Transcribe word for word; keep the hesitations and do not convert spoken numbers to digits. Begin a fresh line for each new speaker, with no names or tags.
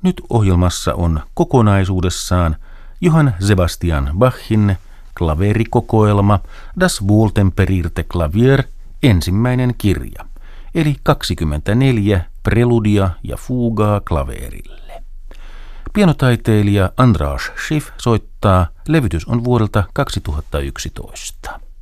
Nyt ohjelmassa on kokonaisuudessaan Johann Sebastian Bachin klaverikokoelma Das Wohltemperierte Klavier, ensimmäinen kirja, eli kaksikymmentäneljä preludia ja fugaa klaverille. Pianotaiteilija András Schiff soittaa, levytys on vuodelta kaksituhattayksitoista.